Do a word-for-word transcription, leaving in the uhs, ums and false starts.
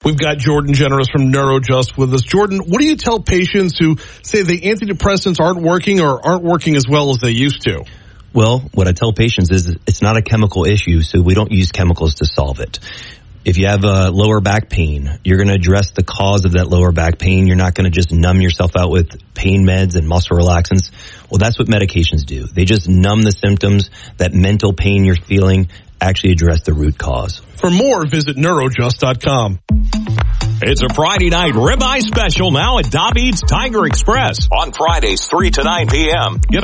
We've got Jordan Generous from NeuroJust with us. Jordan, what do you tell patients who say the antidepressants aren't working or aren't working as well as they used to? Well, what I tell patients is it's not a chemical issue, so we don't use chemicals to solve it. If you have a lower back pain, you're going to address the cause of that lower back pain. You're not going to just numb yourself out with pain meds and muscle relaxants. Well, that's what medications do. They just numb the symptoms. That mental pain you're feeling, actually address the root cause. For more, visit neurojust dot com. It's a Friday night ribeye special now at Dobby's Tiger Express on Fridays three to nine p.m. Get